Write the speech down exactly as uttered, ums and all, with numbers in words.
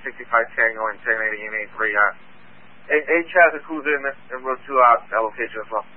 sixty-five Tango and ten eighty and eighty-three. Uh, H has a cruiser in, the, in row two out that location as well.